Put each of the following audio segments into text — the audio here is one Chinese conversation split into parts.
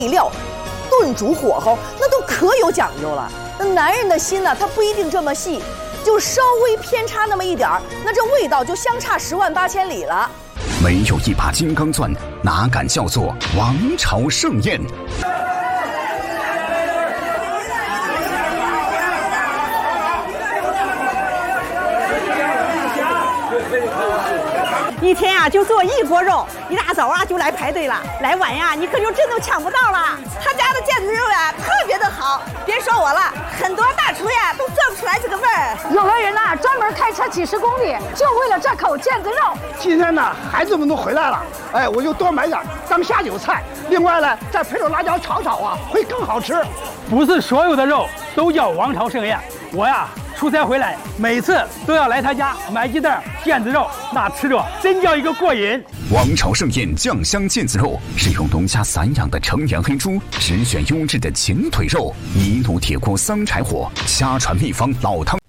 料，炖煮火候，那都可有讲究了。那男人的心呢，他不一定这么细，就稍微偏差那么一点儿，那这味道就相差108000里了。 没有一把金刚钻，哪敢叫做王朝盛宴？ 一天呀，就做1锅肉，一大早啊就来排队了，来晚呀你可就真都抢不到了。他家的腱子肉呀特别的好，别说我了，很多大厨呀都做不出来这个味儿。 有的人呐专门开车几10公里，就为了这口腱子肉。 今天呢，孩子们都回来了，哎，我就多买点当下酒菜。另外呢，再配着辣椒炒炒啊，会更好吃。 不是所有的肉都叫王朝盛宴，我呀。出差回来，每次都要来他家买几袋腱子肉，那吃着真叫一个过瘾。 王朝盛宴酱香腱子肉是用农家散养的成年黑猪，只选优质的前腿肉，泥炉铁锅桑柴火，家传秘方老汤。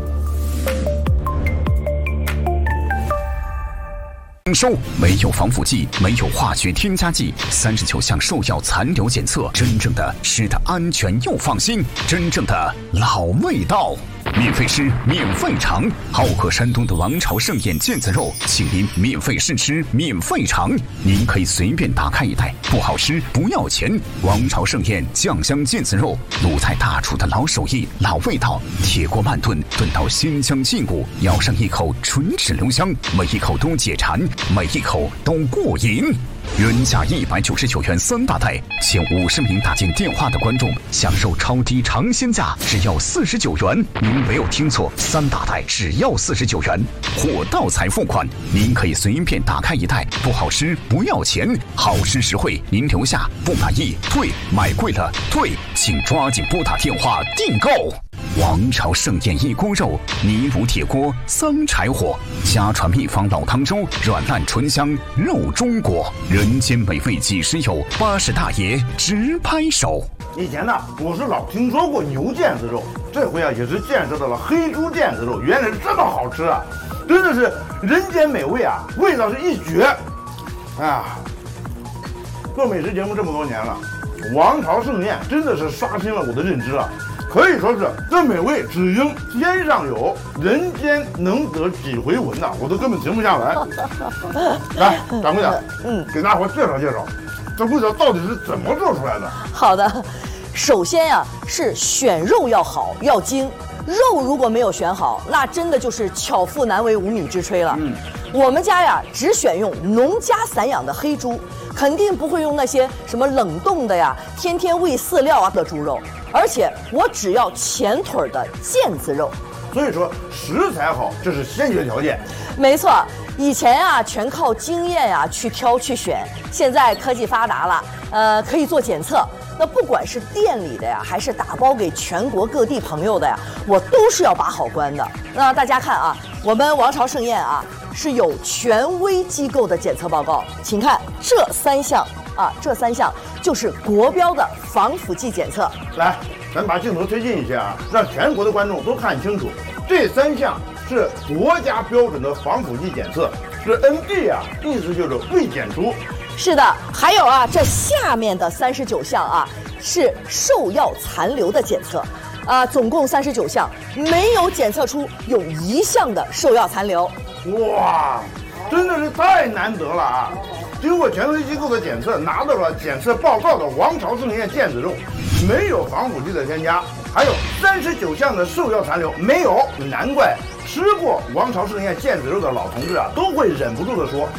收没有防腐剂，没有化学添加剂，39项兽药残留检测，真正的吃的安全又放心，真正的老味道。免费吃，免费尝，好客山东的王朝盛宴腱子肉，请您免费试吃，免费尝。您可以随便打开一袋，不好吃不要钱。王朝盛宴酱香腱子肉，鲁菜大厨的老手艺、老味道，铁锅慢炖，炖到鲜香劲骨，咬上一口唇齿留香，每一口都解馋，每一口都过瘾。原价199元3大袋，前50名打进电话的观众享受超低尝鲜价，只要49元。您没有听错，3大袋只要49元，货到才付款。您可以随便打开一袋，不好吃不要钱，好吃实惠。您留下，不满意退，买贵了退，请抓紧拨打电话订购。王朝盛宴1锅肉，泥炉铁锅桑柴火，家传秘方老汤粥，软烂醇香肉中国，人间美味几时有？80大爷直拍手。 以前呢，我是老听说过牛腱子肉，这回啊也是见识到了黑猪腱子肉，原来是这么好吃啊！真的是人间美味啊，味道是一绝。啊，做美食节目这么多年了，王朝盛宴真的是刷新了我的认知啊！可以说是这美味只应天上有，人间能得几回闻呐，我都根本停不下来。来，掌柜的，给大伙介绍介绍，这味道到底是怎么做出来的？ 好的，首先呀是选肉要好要精，肉如果没有选好，那真的就是巧妇难为无米之炊了。我们家呀只选用农家散养的黑猪，肯定不会用那些什么冷冻的呀，天天喂饲料啊的猪肉，而且我只要前腿的腱子肉。 所以说食材好，这是先决条件。 没错，以前啊全靠经验呀去挑去选，现在科技发达了，可以做检测。那不管是店里的呀，还是打包给全国各地朋友的呀，我都是要把好关的。那大家看啊，我们王朝盛宴啊是有权威机构的检测报告，请看这3项啊，这3项就是国标的防腐剂检测。 来，咱把镜头推进一些啊，让全国的观众都看清楚，这3项是国家标准的防腐剂检测，是 NG 啊，意思就是未检出。 是的，还有啊，这下面的39项啊是兽药残留的检测，总共39项，没有检测出有1项的兽药残留。 哇，真的是太难得了啊！经过权威机构的检测，拿到了检测报告的王朝盛宴腱子肉，没有防腐剂的添加，还有39项的兽药残留没有，难怪吃过王朝盛宴腱子肉的老同志啊，都会忍不住的说。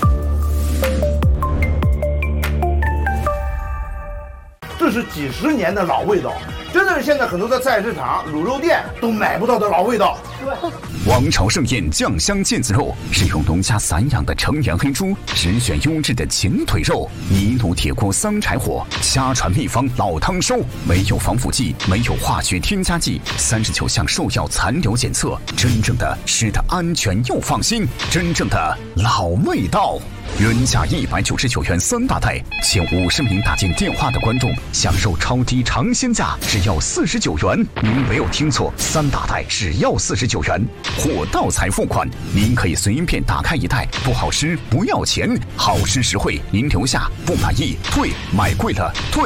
这是几10年的老味道，真的是现在很多的菜市场、卤肉店都买不到的老味道。 王朝盛宴酱香腱子肉是用农家散养的成年黑猪，只选优质的前腿肉，泥炉铁锅桑柴火，家传秘方老汤粥，没有防腐剂，没有化学添加剂，39项兽药残留检测，真正的吃的安全又放心，真正的老味道。原价199元3大袋，前50名打进电话的观众享受超低尝鲜价，只要49元。您没有听错，3大袋只要49元，货到才付款。您可以随便打开一袋，不好吃不要钱，好吃实惠。您留下，不满意退，买贵了退，